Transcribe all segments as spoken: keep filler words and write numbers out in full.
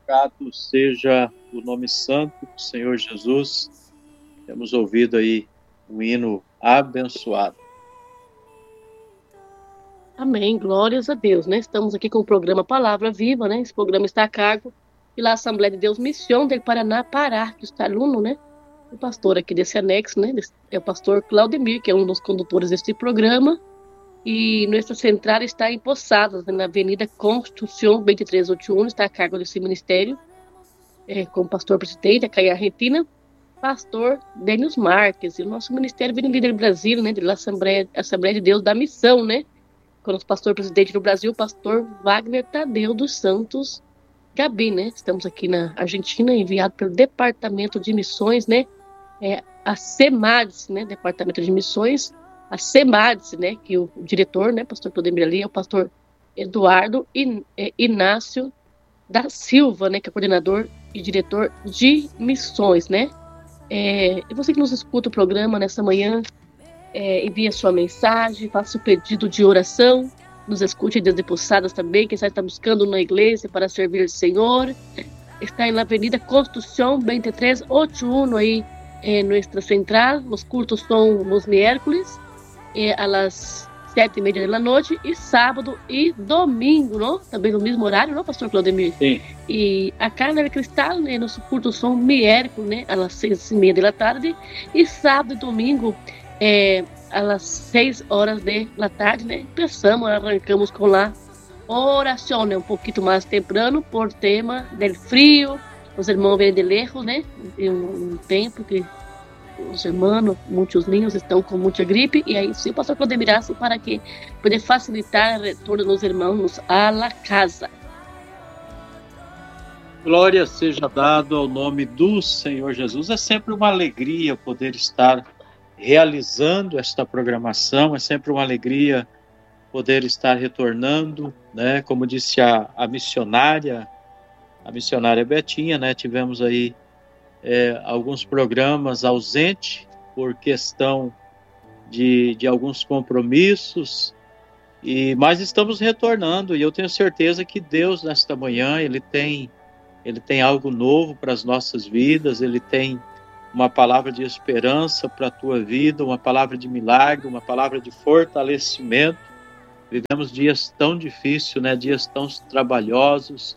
Glorificado seja o nome santo do Senhor Jesus. Temos ouvido aí um hino abençoado. Amém, glórias a Deus, né? Estamos aqui com o programa Palavra Viva, né? Esse programa está a cargo pela Assembleia de Deus Missão del Paraná, Pará, que está aluno, né? O pastor aqui desse anexo, né? É o pastor Claudemir, que é um dos condutores deste programa. E nossa central está em Posadas, na Avenida Constituição vinte e três oitenta e um, está a cargo desse ministério, é, com o pastor presidente, a Caia Argentina, pastor Denis Marques, e o nosso ministério vem líder Brasil, né, da Assembleia, Assembleia de Deus da Missão, né, com o nosso pastor presidente do Brasil, pastor Wagner Tadeu dos Santos Gabi, né, estamos aqui na Argentina, enviado pelo Departamento de Missões, né, é, a SEMADS, né, Departamento de Missões, a SEMADS, né, que o, o diretor, né, pastor Claudemir ali, é o pastor Eduardo In, é, Inácio da Silva, né, que é coordenador e diretor de missões, né. É, e você que nos escuta o programa nessa manhã, é, envia sua mensagem, faça o pedido de oração, nos escute Dias de Posadas também, quem sabe está buscando na igreja para servir o Senhor, está na Avenida Constituição vinte e três oitenta e um, aí, é, nossa central. Os cultos são nos miércoles, é, às sete e meia da noite, e sábado e domingo, não? Também no mesmo horário, não, pastor Claudemir? Sim. E a Carne Cristal, né, nosso culto são miércoles, né, às seis e meia da tarde, e sábado e domingo, é, às seis horas da tarde, né? Pensamos, arrancamos com a oração, né, um pouquinho mais temprano, por tema do frio. Os irmãos vêm de lejos, né? Tem um, um tempo que os irmãos, muitos ninhos estão com muita gripe, e aí sim o pastor Claudemir assim, para que poder facilitar o retorno dos irmãos à la casa. Glória seja dado ao nome do Senhor Jesus. É sempre uma alegria poder estar realizando esta programação, é sempre uma alegria poder estar retornando, né? Como disse a, a missionária, a missionária Betinha, né? Tivemos aí É, alguns programas ausentes por questão de, de alguns compromissos, e, mas estamos retornando, e eu tenho certeza que Deus nesta manhã ele tem, ele tem algo novo para as nossas vidas, ele tem uma palavra de esperança para a tua vida, uma palavra de milagre, uma palavra de fortalecimento. Vivemos dias tão difíceis, né? Dias tão trabalhosos,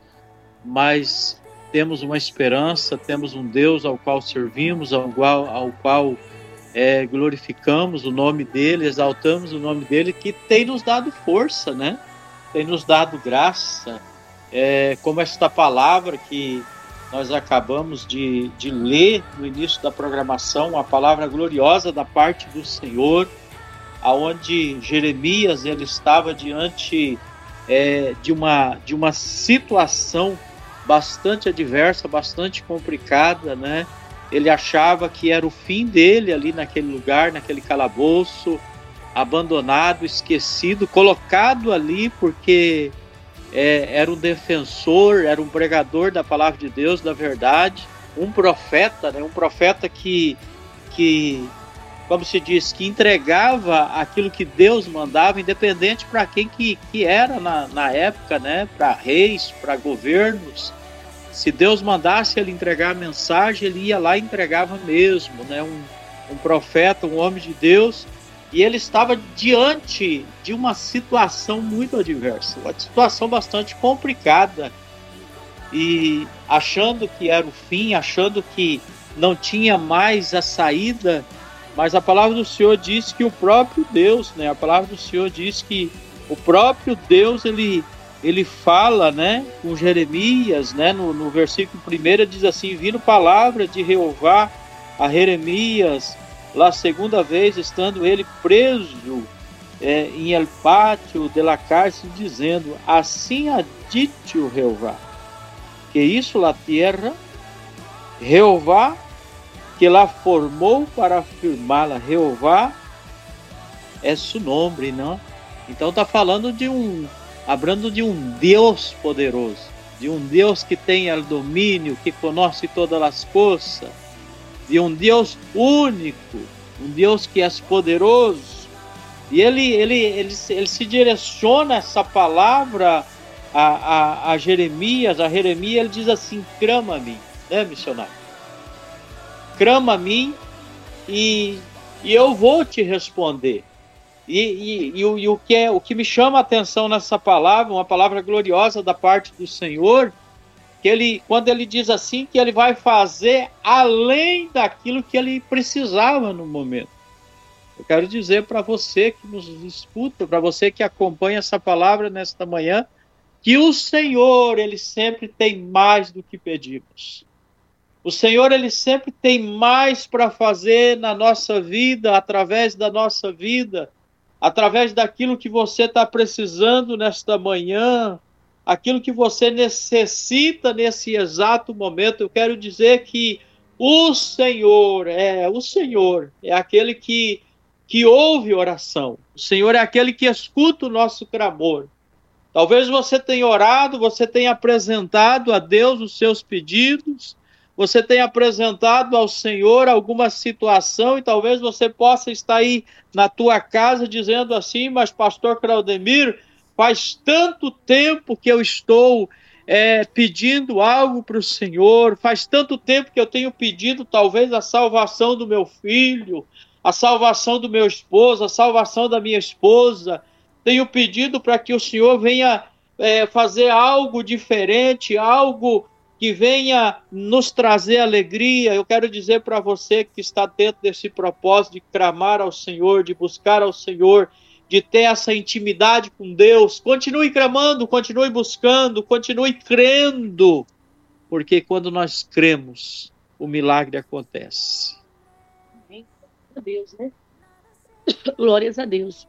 mas temos uma esperança, temos um Deus ao qual servimos, ao qual, ao qual é, glorificamos o nome dele, exaltamos o nome dele, que tem nos dado força, né? Tem nos dado graça, é, como esta palavra que nós acabamos de, de ler no início da programação, uma palavra gloriosa da parte do Senhor, aonde Jeremias ele estava diante é, de, uma, de uma situação bastante adversa, bastante complicada, né? Ele achava que era o fim dele ali naquele lugar, naquele calabouço, abandonado, esquecido, colocado ali porque é, era um defensor, era um pregador da palavra de Deus, da verdade, um profeta, né? Um profeta que, que, como se diz, que entregava aquilo que Deus mandava, independente para quem que, que era na, na época, né? Para reis, para governos. Se Deus mandasse ele entregar a mensagem, ele ia lá e entregava mesmo, né? Um, um profeta, um homem de Deus, e ele estava diante de uma situação muito adversa, uma situação bastante complicada, e achando que era o fim, achando que não tinha mais a saída, mas a palavra do Senhor diz que o próprio Deus, né? A palavra do Senhor diz que o próprio Deus, ele ele fala, né, com Jeremias, né, no, no versículo primeiro, diz assim: vindo palavra de Jeová a Jeremias, lá segunda vez, estando ele preso é, em el pátio de la cárcel, dizendo: assim ha dicho Jeová, que isso la tierra, Jeová que la formou para afirmá-la, Jeová é su nome, não? Então está falando de um Hablando de um Deus poderoso, de um Deus que tem o domínio, que conhece todas as coisas, de um Deus único, um Deus que é poderoso. E ele, ele, ele, ele se direciona essa palavra a, a, a Jeremias, a Jeremias, ele diz assim, clama a mim, né, missionário? Clama a mim e, e eu vou te responder. E, e, e, o, e o, que é, o que me chama a atenção nessa palavra, uma palavra gloriosa da parte do Senhor, que ele, quando ele diz assim, que ele vai fazer além daquilo que ele precisava no momento. Eu quero dizer para você que nos escuta, para você que acompanha essa palavra nesta manhã, que o Senhor, ele sempre tem mais do que pedimos. O Senhor, ele sempre tem mais para fazer na nossa vida, através da nossa vida, através daquilo que você está precisando nesta manhã, aquilo que você necessita nesse exato momento. Eu quero dizer que o Senhor, é o Senhor, é aquele que, que ouve oração. O Senhor é aquele que escuta o nosso clamor. Talvez você tenha orado, você tenha apresentado a Deus os seus pedidos, você tenha apresentado ao Senhor alguma situação e talvez você possa estar aí na tua casa dizendo assim, mas pastor Claudemir, faz tanto tempo que eu estou é, pedindo algo para o Senhor, faz tanto tempo que eu tenho pedido talvez a salvação do meu filho, a salvação do meu esposo, a salvação da minha esposa, tenho pedido para que o Senhor venha é, fazer algo diferente, algo que venha nos trazer alegria. Eu quero dizer para você que está dentro desse propósito de clamar ao Senhor, de buscar ao Senhor, de ter essa intimidade com Deus, continue clamando, continue buscando, continue crendo, porque quando nós cremos, o milagre acontece. Glórias a Deus, né? Glórias a Deus.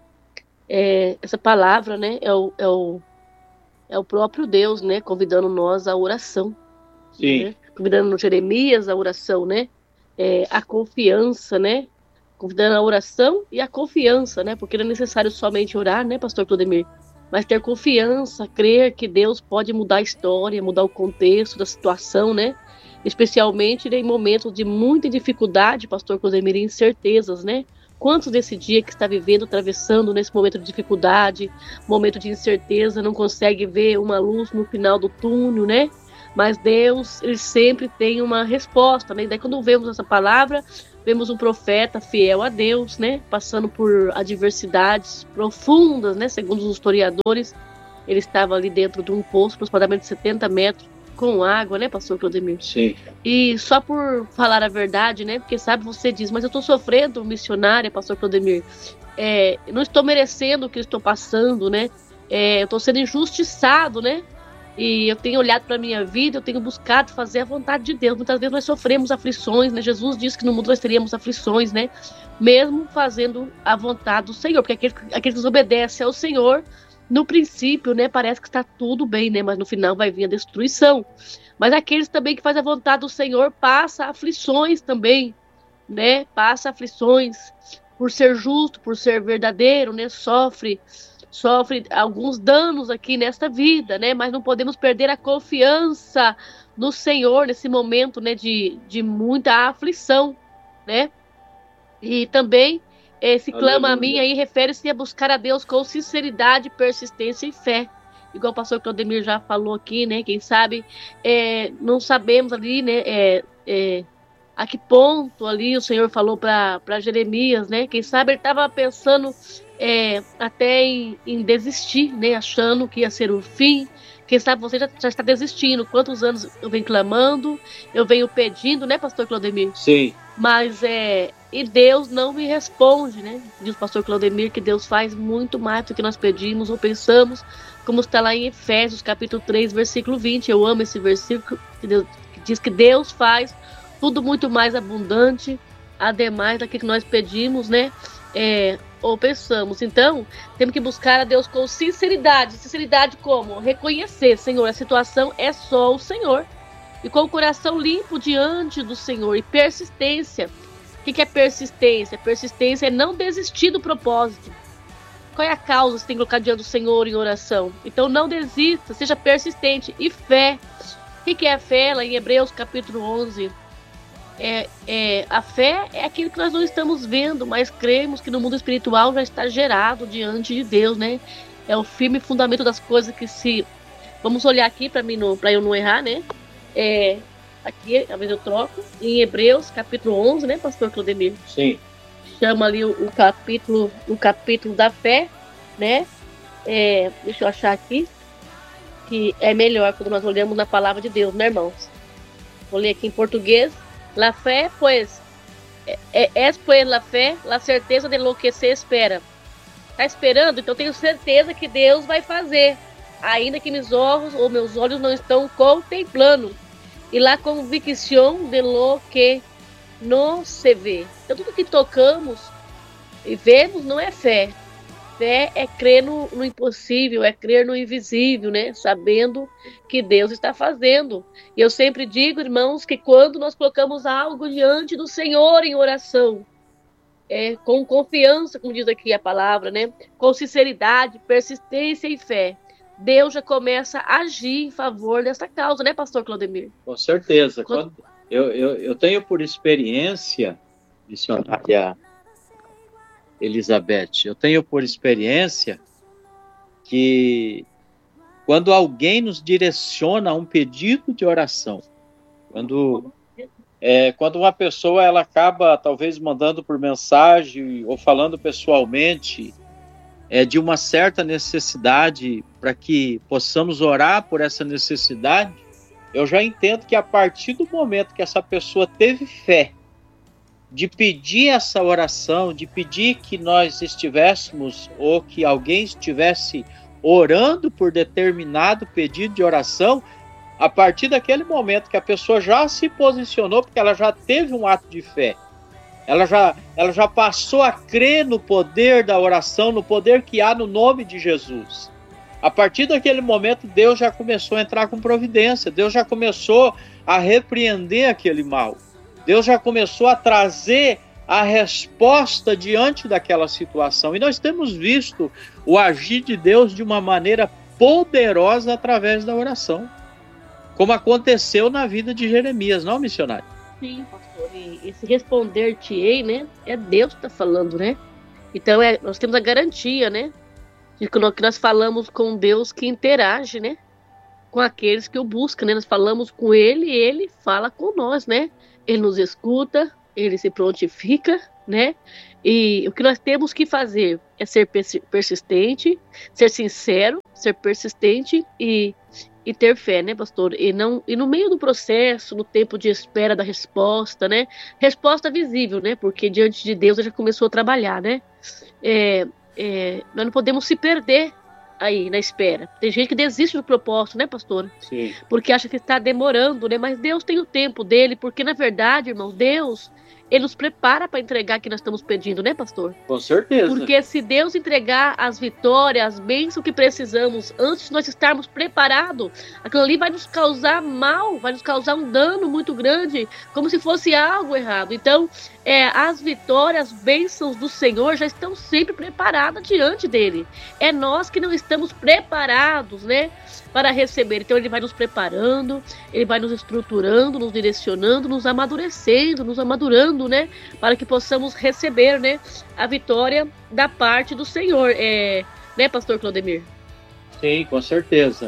É, essa palavra, né, é o, é, o, é o próprio Deus, né, convidando nós à oração. Sim. Né? Convidando Jeremias à oração, né? É, a confiança, né? Convidando a oração e a confiança, né? Porque não é necessário somente orar, né, pastor Claudemir? Mas ter confiança, crer que Deus pode mudar a história, mudar o contexto da situação, né? Especialmente em momentos de muita dificuldade, pastor Claudemir, e incertezas, né? Quantos desse dia que está vivendo, atravessando nesse momento de dificuldade, momento de incerteza, não consegue ver uma luz no final do túnel, né? Mas Deus, ele sempre tem uma resposta, né? E daí quando vemos essa palavra, vemos um profeta fiel a Deus, né? Passando por adversidades profundas, né? Segundo os historiadores, ele estava ali dentro de um poço, aproximadamente setenta metros, com água, né, pastor Claudemir? Sim. E só por falar a verdade, né? Porque sabe, você diz, mas eu estou sofrendo, missionária, pastor Claudemir. É, não estou merecendo o que eu estou passando, né? É, eu estou sendo injustiçado, né? E eu tenho olhado para a minha vida, eu tenho buscado fazer a vontade de Deus. Muitas vezes nós sofremos aflições, né? Jesus disse que no mundo nós teríamos aflições, né? Mesmo fazendo a vontade do Senhor, porque aquele, aquele que desobedece ao Senhor, no princípio, né, parece que está tudo bem, né? Mas no final vai vir a destruição. Mas aqueles também que fazem a vontade do Senhor, passa aflições também, né? Passa aflições por ser justo, por ser verdadeiro, né? Sofre sofre alguns danos aqui nesta vida, né? Mas não podemos perder a confiança no Senhor nesse momento, né? De, de muita aflição, né? E também esse clama a mim aí refere-se a buscar a Deus com sinceridade, persistência e fé. Igual o pastor Claudemir já falou aqui, né? Quem sabe é, não sabemos ali, né? É, é, a que ponto ali o Senhor falou para Jeremias, né? Quem sabe ele estava pensando é, até em, em desistir, né? Achando que ia ser o fim. Quem sabe você já, já está desistindo. Quantos anos eu venho clamando, eu venho pedindo, né, pastor Claudemir? Sim. Mas é, e Deus não me responde, né? Diz o pastor Claudemir que Deus faz muito mais do que nós pedimos ou pensamos, como está lá em Efésios capítulo três, versículo vinte. Eu amo esse versículo que, Deus, que diz que Deus faz tudo muito mais abundante, ademais daquilo que nós pedimos, né? É, ou pensamos. Então, temos que buscar a Deus com sinceridade. Sinceridade como? Reconhecer, Senhor, a situação é só o Senhor. E com o coração limpo diante do Senhor. E persistência. O que é persistência? Persistência é não desistir do propósito. Qual é a causa que você tem que colocar diante do Senhor em oração? Então, não desista, seja persistente. E fé. O que é a fé? Lá em Hebreus capítulo onze. É, é, a fé é aquilo que nós não estamos vendo, mas cremos que no mundo espiritual já está gerado diante de Deus, né? É o firme fundamento das coisas que se Vamos olhar aqui para mim não, para eu não errar, né? É, aqui, às vezes eu troco, em Hebreus, capítulo onze, né, pastor Claudemir? Sim. Chama ali o, o capítulo, o capítulo da fé, né? É, deixa eu achar aqui, que é melhor quando nós olhamos na palavra de Deus, né, irmãos? Vou ler aqui em português. La fé, pues, é, é pues la fé, la certeza de lo que se espera. Tá esperando? Então tenho certeza que Deus vai fazer, ainda que meus olhos ou meus olhos não estão contemplando. E la convicção de lo que não se vê. Então tudo que tocamos e vemos não é fé. Fé é crer no, no impossível, é crer no invisível, né? Sabendo que Deus está fazendo. E eu sempre digo, irmãos, que quando nós colocamos algo diante do Senhor em oração, é, com confiança, como diz aqui a palavra, né? Com sinceridade, persistência e fé, Deus já começa a agir em favor dessa causa, né, pastor Claudemir? Com certeza. Quando... Quando eu, eu, eu tenho por experiência, missionária Elizabeth, eu tenho por experiência que quando alguém nos direciona a um pedido de oração, quando, é, quando uma pessoa ela acaba talvez mandando por mensagem ou falando pessoalmente é, de uma certa necessidade para que possamos orar por essa necessidade, eu já entendo que a partir do momento que essa pessoa teve fé de pedir essa oração, de pedir que nós estivéssemos ou que alguém estivesse orando por determinado pedido de oração, a partir daquele momento que a pessoa já se posicionou, porque ela já teve um ato de fé, ela já, ela já passou a crer no poder da oração, no poder que há no nome de Jesus. A partir daquele momento, Deus já começou a entrar com providência, Deus já começou a repreender aquele mal. Deus já começou a trazer a resposta diante daquela situação. E nós temos visto o agir de Deus de uma maneira poderosa através da oração, como aconteceu na vida de Jeremias, não, missionário? Sim, pastor. E esse responder-te-ei, né? É Deus que está falando, né? Então, é, nós temos a garantia, né? De que nós falamos com Deus que interage, né? Com aqueles que o buscam, né? Nós falamos com Ele e Ele fala com nós, né? Ele nos escuta, Ele se prontifica, né? E o que nós temos que fazer é ser persistente, ser sincero, ser persistente e, e ter fé, né, pastor? E, não, e no meio do processo, no tempo de espera da resposta, né? Resposta visível, né? Porque diante de Deus ele já começou a trabalhar, né? É, é, nós não podemos se perder aí na espera. Tem gente que desiste do propósito, né, pastor? Sim. Porque acha que está demorando, né? Mas Deus tem o tempo dele, porque na verdade, irmão, Deus, Ele nos prepara para entregar o que nós estamos pedindo, né, pastor? Com certeza. Porque se Deus entregar as vitórias, as bênçãos que precisamos antes de nós estarmos preparados, aquilo ali vai nos causar mal, vai nos causar um dano muito grande, como se fosse algo errado. Então, é, as vitórias, as bênçãos do Senhor já estão sempre preparadas diante dele. É nós que não estamos preparados, né, para receber. Então ele vai nos preparando, ele vai nos estruturando, nos direcionando, nos amadurecendo, nos amadurando, né, para que possamos receber, né, a vitória da parte do Senhor, é, né, pastor Claudemir? Sim, com certeza.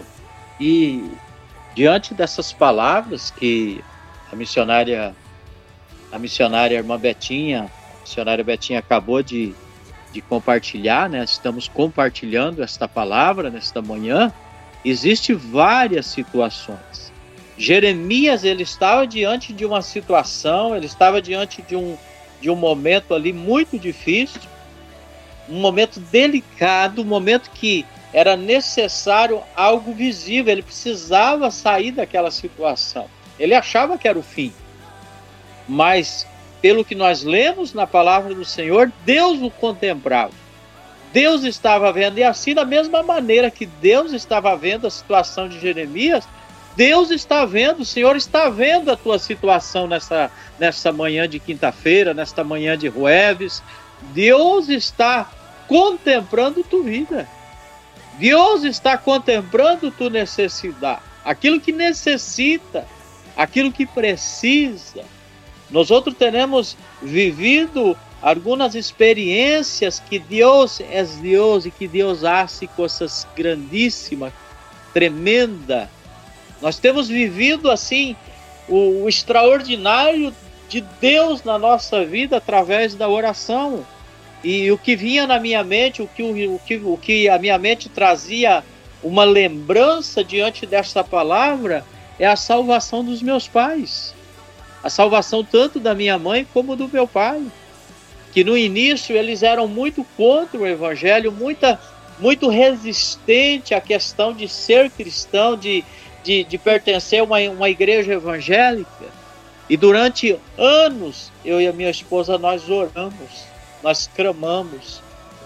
E diante dessas palavras que a missionária a missionária irmã Betinha, a missionária Betinha acabou de, de compartilhar, né? Estamos compartilhando esta palavra nesta manhã. Existem várias situações. Jeremias, ele estava diante de uma situação, ele estava diante de um, de um momento ali muito difícil, um momento delicado, um momento que era necessário algo visível, ele precisava sair daquela situação. Ele achava que era o fim. Mas, pelo que nós lemos na palavra do Senhor, Deus o contemplava. Deus estava vendo, e assim da mesma maneira que Deus estava vendo a situação de Jeremias, Deus está vendo, o Senhor está vendo a tua situação nessa, nessa manhã de quinta-feira, nesta manhã de jueves. Deus está contemplando tua vida. Deus está contemplando tua necessidade, aquilo que necessita, aquilo que precisa. Nós outros temos vivido algumas experiências que Deus é Deus e que Deus hace coisas grandíssimas tremenda. Nós temos vivido assim o, o extraordinário de Deus na nossa vida através da oração. E o que vinha na minha mente, o que, o, que, o que a minha mente trazia uma lembrança diante desta palavra, é a salvação dos meus pais. A salvação tanto da minha mãe como do meu pai. Que no início eles eram muito contra o evangelho, muita, muito resistente à questão de ser cristão, de, de, de pertencer a uma, uma igreja evangélica. E durante anos, eu e a minha esposa, nós oramos, nós clamamos,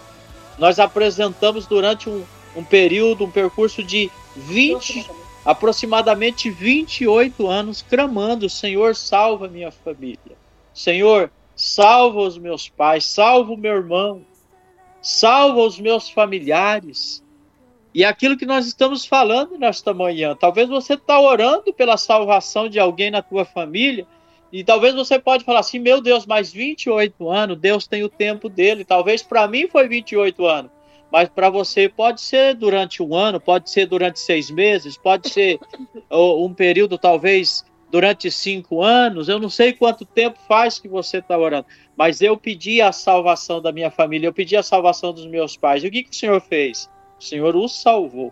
nós apresentamos durante um, um período, um percurso de vinte, aproximadamente vinte e oito anos, clamando: Senhor, salva minha família. Senhor, salva os meus pais, salva o meu irmão, salva os meus familiares. E aquilo que nós estamos falando nesta manhã, talvez você está orando pela salvação de alguém na tua família, e talvez você pode falar assim: meu Deus, mas vinte e oito anos, Deus tem o tempo dele. Talvez para mim foi vinte e oito anos, mas para você pode ser durante um ano, pode ser durante seis meses, pode ser um período talvez durante cinco anos. Eu não sei quanto tempo faz que você está orando, mas eu pedi a salvação da minha família, eu pedi a salvação dos meus pais. E o que, que o Senhor fez? O Senhor os salvou.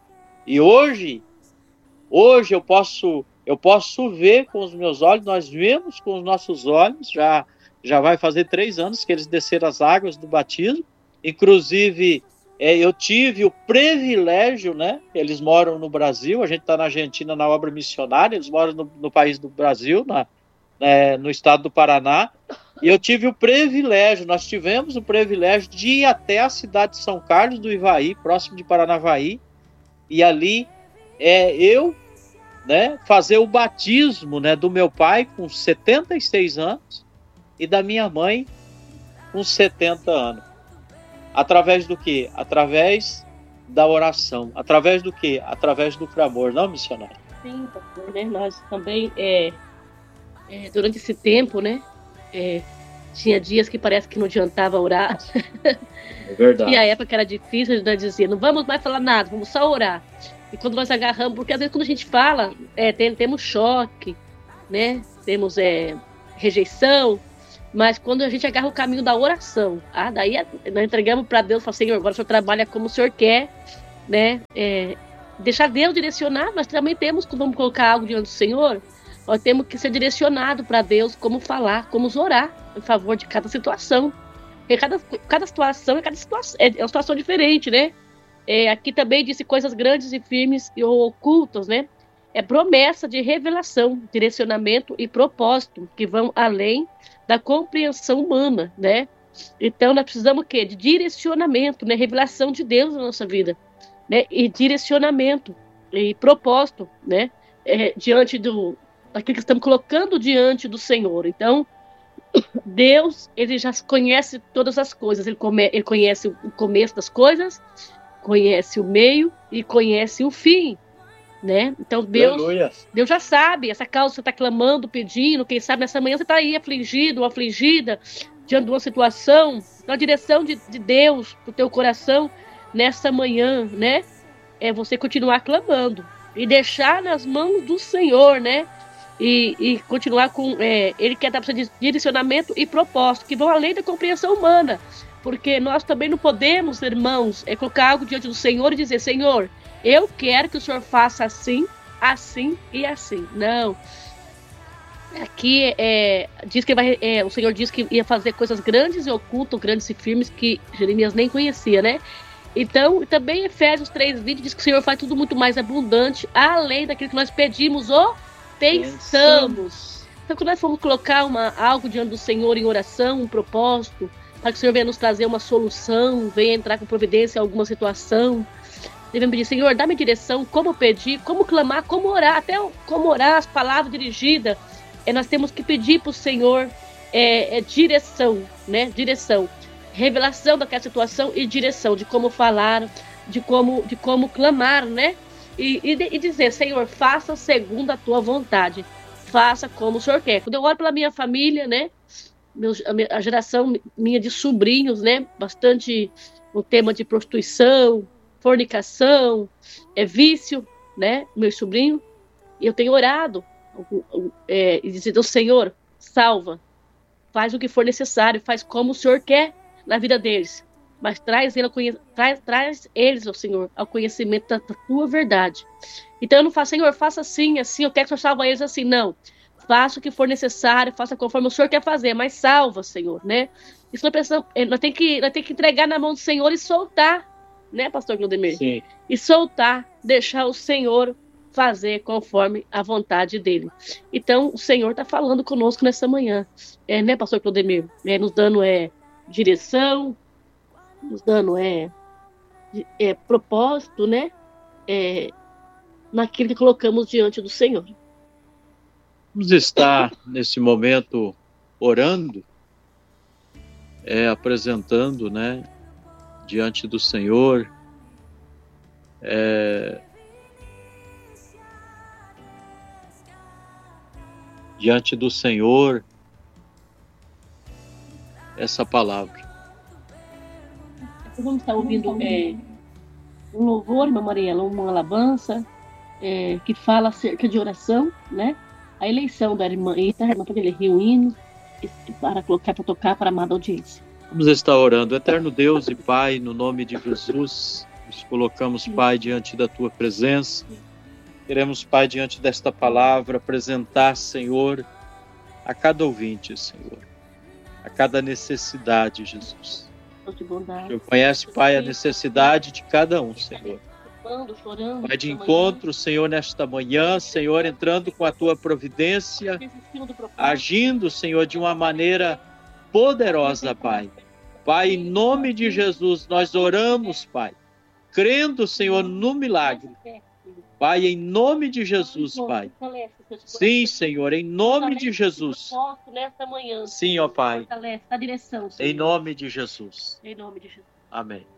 E hoje, hoje eu posso, eu posso ver com os meus olhos, nós vemos com os nossos olhos, já, já vai fazer três anos que eles desceram as águas do batismo. Inclusive, é, eu tive o privilégio, né? Eles moram no Brasil, a gente está na Argentina na obra missionária, eles moram no, no país do Brasil, na, é, no estado do Paraná, e eu tive o privilégio, nós tivemos o privilégio de ir até a cidade de São Carlos do Ivaí, próximo de Paranavaí, e ali é, eu né, fazer o batismo, né, do meu pai com setenta e seis anos e da minha mãe com setenta anos. Através do quê? Através da oração. Através do quê? Através do clamor, não, missionário? Sim, pastor, né? Nós também, é, é, durante esse tempo, né? É, tinha dias que parece que não adiantava orar. É verdade. E a época era difícil, nós dizia, não vamos mais falar nada, vamos só orar. E quando nós agarramos, porque às vezes quando a gente fala, é, tem, temos choque, né? Temos é, rejeição. Mas quando a gente agarra o caminho da oração, ah, daí nós entregamos para Deus, falamos: Senhor, agora o Senhor trabalha como o Senhor quer, né? É, deixar Deus direcionar. Nós também temos, quando vamos colocar algo diante do Senhor, nós temos que ser direcionado para Deus, como falar, como orar em favor de cada situação. Porque cada, cada situação é, cada situação é uma situação diferente, né? É, aqui também disse coisas grandes e firmes e ocultas, né? É promessa de revelação, direcionamento e propósito que vão além da compreensão humana, né? Então nós precisamos o quê? De direcionamento, né? Revelação de Deus na nossa vida, né? E direcionamento e propósito, né? É, diante do daquilo que estamos colocando diante do Senhor. Então Deus, ele já conhece todas as coisas, ele, come, ele conhece o começo das coisas, conhece o meio e conhece o fim. Né? Então Deus, Deus já sabe essa causa que você está clamando, pedindo. Quem sabe nessa manhã você está aí afligido ou afligida diante de uma situação, na direção de, de Deus para o teu coração nessa manhã, né? É você continuar clamando e deixar nas mãos do Senhor, né? E, e continuar com é, Ele quer dar para você direcionamento e propósito que vão além da compreensão humana, porque nós também não podemos, irmãos, é colocar algo diante do Senhor e dizer: Senhor, eu quero que o Senhor faça assim, assim e assim. Não. Aqui é, diz que vai, é, o Senhor disse que ia fazer coisas grandes e ocultas, grandes e firmes, que Jeremias nem conhecia, né? Então, também Efésios três, vinte diz que o Senhor faz tudo muito mais abundante, além daquilo que nós pedimos ou pensamos. Então, quando nós formos colocar uma, algo diante do Senhor em oração, um propósito, para que o Senhor venha nos trazer uma solução, venha entrar com providência em alguma situação, devemos pedir: Senhor, dá-me direção, como pedir, como clamar, como orar, até como orar, as palavras dirigidas. É, nós temos que pedir para o Senhor é, é, direção, né? Direção, revelação daquela situação e direção de como falar, de como, de como clamar, né? E, e, e dizer: Senhor, faça segundo a tua vontade, faça como o Senhor quer. Quando eu oro pela minha família, né? Meu, a, a geração minha de sobrinhos, né? Bastante o tema de prostituição, fornicação, é vício, né? Meu sobrinho. E eu tenho orado é, e dizendo, Senhor, salva, faz o que for necessário, faz como o Senhor quer na vida deles. Mas traz, ele, traz, traz eles, ó Senhor, ao conhecimento da, da tua verdade. Então eu não faço, Senhor, faça assim, assim, eu quero que o Senhor salve eles assim, não. Faça o que for necessário, faça conforme o Senhor quer fazer, mas salva, Senhor, né? Isso nós precisamos, nós temos que, nós temos que entregar na mão do Senhor e soltar, né, pastor Claudemir? Sim. E soltar, deixar o Senhor fazer conforme a vontade dele. Então, o Senhor está falando conosco nessa manhã, é, né, pastor Claudemir? É, nos dando é, direção, nos dando é, é, propósito, né? É, naquilo que colocamos diante do Senhor. Vamos estar nesse momento orando, é, apresentando, né, diante do Senhor, é, diante do Senhor, essa palavra. Vamos estar ouvindo é, um louvor, irmã Mariela, uma alabança é, que fala acerca de oração, né? A eleição da irmã Ita, a irmã poderia ler o hino para colocar, para tocar para a amada audiência. Vamos estar orando. Eterno Deus e Pai, no nome de Jesus, nos colocamos, Pai, diante da Tua presença. Queremos, Pai, diante desta palavra, apresentar, Senhor, a cada ouvinte, Senhor, a cada necessidade, Jesus. O Senhor conhece, Pai, a necessidade de cada um, Senhor. Pai de encontro, Senhor, nesta manhã, Senhor, entrando com a Tua providência, agindo, Senhor, de uma maneira poderosa, Pai. Pai, em nome de Jesus, nós oramos, Pai, crendo, Senhor, no milagre. Pai, em nome de Jesus, Pai. Sim, Senhor, em nome de Jesus. Sim, ó Pai. Em nome de Jesus. Em nome de Jesus. Amém.